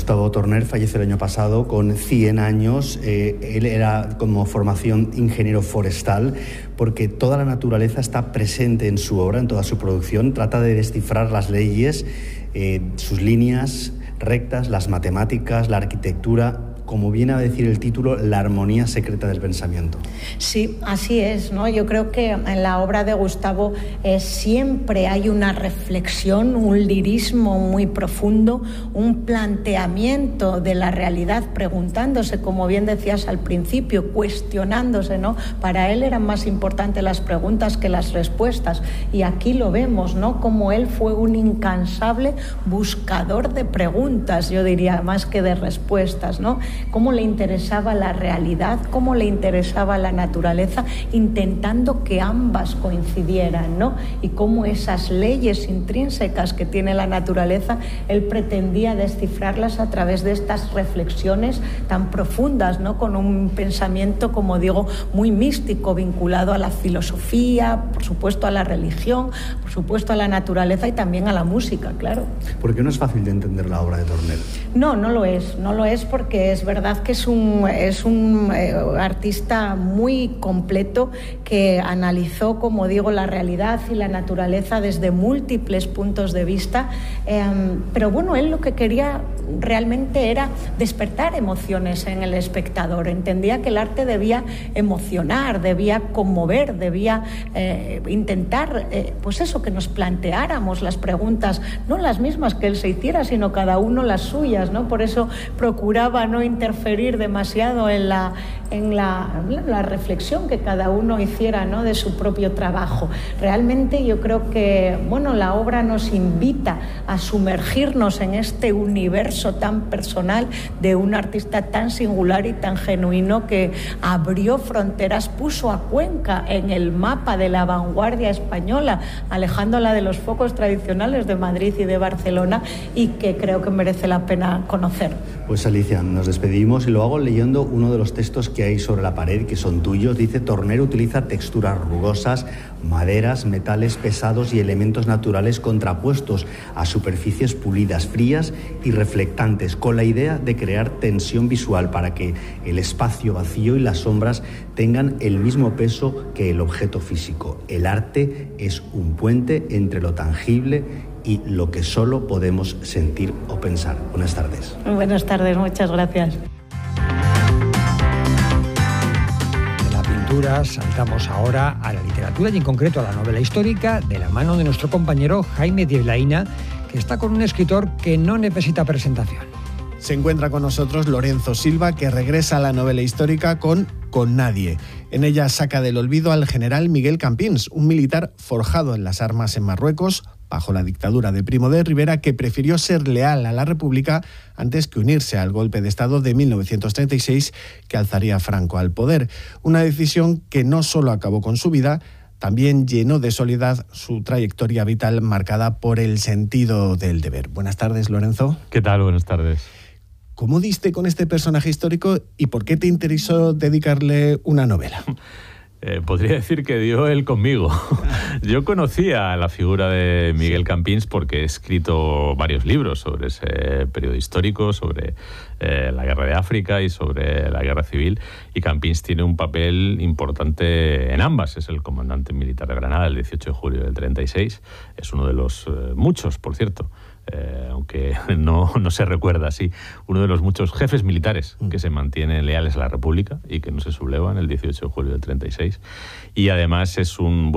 Gustavo Torner fallece el año pasado con 100 años. Él era como formación ingeniero forestal, porque toda la naturaleza está presente en su obra, en toda su producción. Trata de descifrar las leyes, sus líneas rectas, las matemáticas, la arquitectura, como viene a decir el título, la armonía secreta del pensamiento. Sí, así es, ¿no? Yo creo que en la obra de Gustavo siempre hay una reflexión, un lirismo muy profundo, un planteamiento de la realidad, preguntándose, como bien decías al principio, cuestionándose, ¿no? Para él eran más importantes las preguntas que las respuestas, y aquí lo vemos, ¿no? Como él fue un incansable buscador de preguntas, yo diría, más que de respuestas, ¿no? Cómo le interesaba la realidad, cómo le interesaba la naturaleza, intentando que ambas coincidieran, ¿no? Y cómo esas leyes intrínsecas que tiene la naturaleza, él pretendía descifrarlas a través de estas reflexiones tan profundas, ¿no? Con un pensamiento, como digo, muy místico, vinculado a la filosofía, por supuesto a la religión, por supuesto a la naturaleza y también a la música, claro. ¿Por qué no es fácil de entender la obra de Torner? No lo es porque es verdad que es un artista muy completo, que analizó, como digo, la realidad y la naturaleza desde múltiples puntos de vista, pero bueno, él lo que quería realmente era despertar emociones en el espectador. Entendía que el arte debía emocionar, debía conmover, debía intentar, pues eso, que nos planteáramos las preguntas, no las mismas que él se hiciera, sino cada uno las suyas, ¿no? Por eso procuraba no interferir demasiado en la reflexión que cada uno hiciera, ¿no? De su propio trabajo. Realmente yo creo que, bueno, la obra nos invita a sumergirnos en este universo tan personal de un artista tan singular y tan genuino, que abrió fronteras, puso a Cuenca en el mapa de la vanguardia española, alejándola de los focos tradicionales de Madrid y de Barcelona, y que creo que merece la pena conocer. Pues Alicia, nos despedimos y lo hago leyendo uno de los textos que hay sobre la pared, que son tuyos. Dice: Torner utiliza texturas rugosas, maderas, metales pesados y elementos naturales contrapuestos a superficies pulidas, frías y reflectantes, con la idea de crear tensión visual para que el espacio vacío y las sombras tengan el mismo peso que el objeto físico. El arte es un puente entre lo tangible y lo que solo podemos sentir o pensar. Buenas tardes. Buenas tardes, muchas gracias. De la pintura saltamos ahora a la literatura y en concreto a la novela histórica, de la mano de nuestro compañero Jaime Dieblaína, que está con un escritor que no necesita presentación. Se encuentra con nosotros Lorenzo Silva, que regresa a la novela histórica con Nadie. En ella saca del olvido al general Miguel Campins, un militar forjado en las armas en Marruecos bajo la dictadura de Primo de Rivera, que prefirió ser leal a la República antes que unirse al golpe de Estado de 1936 que alzaría Franco al poder. Una decisión que no solo acabó con su vida, también llenó de soledad su trayectoria vital marcada por el sentido del deber. Buenas tardes, Lorenzo. ¿Qué tal? Buenas tardes. ¿Cómo diste con este personaje histórico y por qué te interesó dedicarle una novela? Podría decir que dio él conmigo. Yo conocía la figura de Miguel Campins porque he escrito varios libros sobre ese periodo histórico, sobre la guerra de África y sobre la guerra civil, y Campins tiene un papel importante en ambas. Es el comandante militar de Granada el 18 de julio del 36. Es uno de los muchos, por cierto, aunque no se recuerda así, uno de los muchos jefes militares que se mantienen leales a la República y que no se sublevan el 18 de julio del 36. Y además es un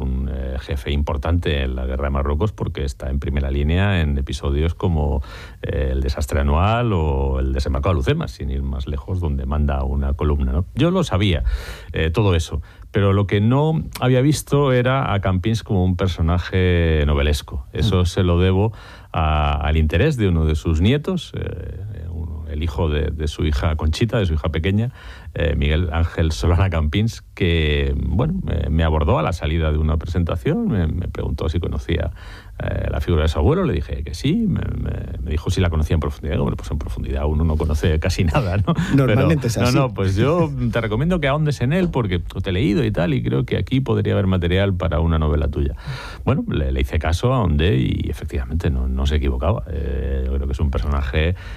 jefe importante en la guerra de Marruecos, porque está en primera línea en episodios como el desastre anual o el desembarco de Alhucemas, sin ir más lejos, donde manda una columna, ¿no? Yo lo sabía, todo eso, pero lo que no había visto era a Campins como un personaje novelesco. Eso se lo debo al interés de uno de sus nietos, el hijo de su hija Conchita, de su hija pequeña, Miguel Ángel Solana Campins, que me abordó a la salida de una presentación, me preguntó si conocía la figura de su abuelo. Le dije que sí, me dijo si la conocía en profundidad. Bueno, pues en profundidad uno no conoce casi nada, ¿no? Normalmente es así. Pues yo te recomiendo que ahondes en él, porque te he leído y tal, y creo que aquí podría haber material para una novela tuya. Bueno, le hice caso, ahondé y efectivamente no se equivocaba. Yo creo que es un personaje